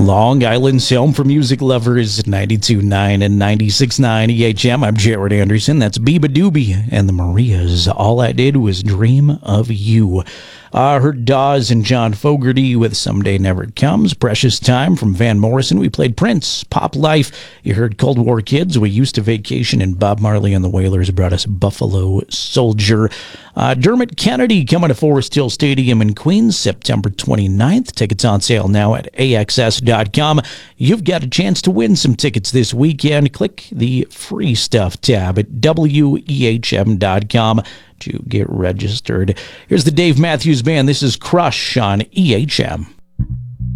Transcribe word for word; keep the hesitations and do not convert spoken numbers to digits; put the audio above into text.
Long Island's home for music lovers, ninety-two point nine and ninety-six point nine E H M. I'm Jared Anderson. That's Biba Doobie and the Marias. All I did was dream of you. I uh, heard Dawes and John Fogerty with Someday Never Comes. Precious Time from Van Morrison. We played Prince, Pop Life. You heard Cold War Kids. We Used to Vacation. And Bob Marley and the Wailers brought us Buffalo Soldier. Uh, Dermot Kennedy coming to Forest Hill Stadium in Queens, September twenty-ninth. Tickets on sale now at A X S dot com. You've got a chance to win some tickets this weekend. Click the free stuff tab at W E H M dot com to get registered. Here's the Dave Matthews Band. This is Crush on E H M.